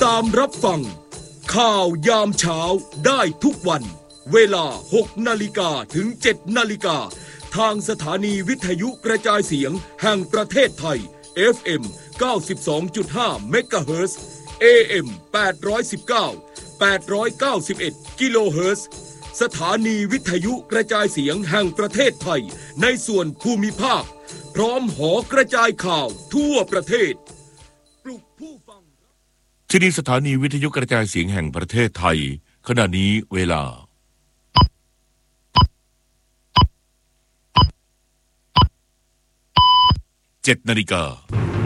ตามรับฟังข่าวยามเช้าได้ทุกวันเวลา 6 นาฬิกาถึง 7 นาฬิกาทางสถานีวิทยุกระจายเสียงแห่งประเทศไทย FM 92.5 เมกะเฮิรตซ์ AM 819 891 กิโลเฮิรตซ์สถานีวิทยุกระจายเสียงแห่งประเทศไทยในส่วนภูมิภาคพร้อมหอกระจายข่าวทั่วประเทศปลุกผู้ฟังที่นี่สถานีวิทยุกระจายเสียงแห่งประเทศไทยขณะนี้เวลา 7 นาฬิกา